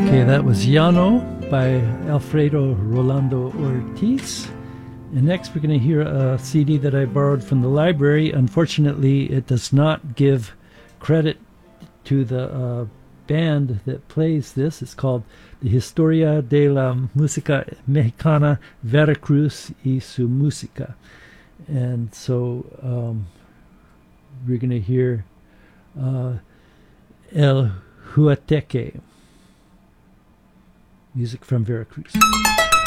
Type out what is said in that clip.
Okay, that was Llano by Alfredo Rolando Ortiz. And next we're going to hear a CD that I borrowed from the library. Unfortunately, it does not give credit to the band that plays this. It's called The Historia de la Música Mexicana, Veracruz y su Música. And so we're going to hear El Huateque, music from Veracruz.